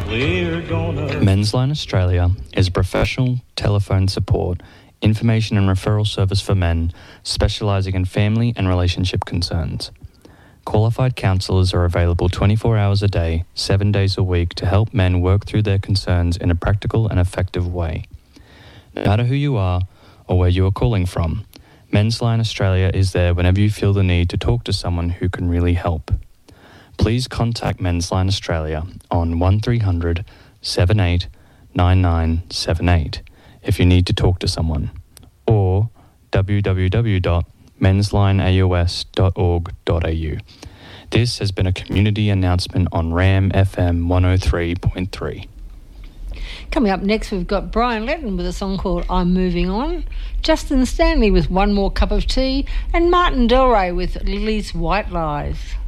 We're gonna... Men's Line Australia is a professional telephone support, information and referral service for men specialising in family and relationship concerns. Qualified counsellors are available 24 hours a day, 7 days a week to help men work through their concerns in a practical and effective way. No matter who you are or where you are calling from, Men's Line Australia is there whenever you feel the need to talk to someone who can really help. Please contact Men's Line Australia on 1300 78 9978 if you need to talk to someone, or www.menslineaus.org.au. This has been a community announcement on RAM FM 103.3. Coming up next, we've got Brian Letton with a song called I'm Moving On, Justin Stanley with One More Cup of Tea, and Martin Del Rey with Lily's White Lies.